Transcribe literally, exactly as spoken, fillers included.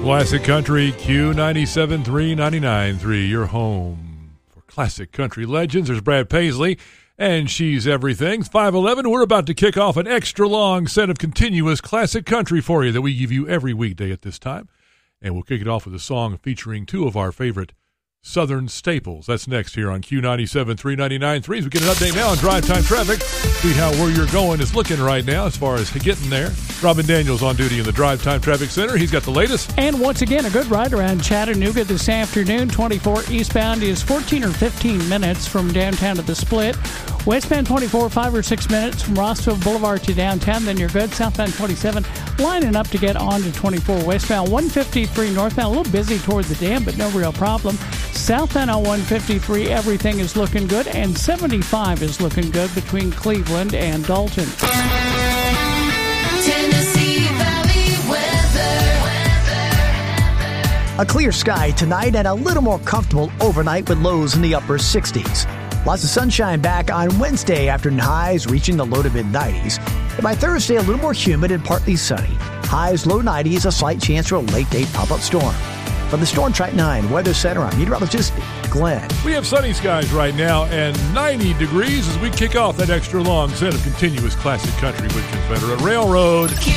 Classic Country, Q ninety-seven three, ninety-nine three, your home for classic country legends. There's Brad Paisley, and she's everything. five eleven, we're about to kick off an extra long set of continuous classic country for you that we give you every weekday at this time. And we'll kick it off with a song featuring two of our favorite Southern staples. That's next here on Q ninety-seven three, ninety-nine three. We get an update now on drive time traffic. See how where you're going is looking right now as far as getting there. Robin Daniels on duty in the Drive Time Traffic Center. He's got the latest. And once again, a good ride around Chattanooga this afternoon. twenty-four eastbound is fourteen or fifteen minutes from downtown to the Split. Westbound twenty-four, five or six minutes from Rossville Boulevard to downtown. Then you're good. Southbound twenty-seven, lining up to get on to twenty-four westbound. one fifty-three northbound, a little busy toward the dam, but no real problem. Southbound on one fifty-three, everything is looking good. And seventy-five is looking good between Cleveland and Dalton. Tennessee Valley weather. A clear sky tonight and a little more comfortable overnight with lows in the upper sixties. Lots of sunshine back on Wednesday afternoon, highs reaching the low to mid nineties. And by Thursday, a little more humid and partly sunny. Highs low nineties, a slight chance for a late day pop-up storm. From the Storm Track nine Weather Center, I'm meteorologist Glenn. We have sunny skies right now and ninety degrees as we kick off that extra long set of continuous classic country with Confederate Railroad.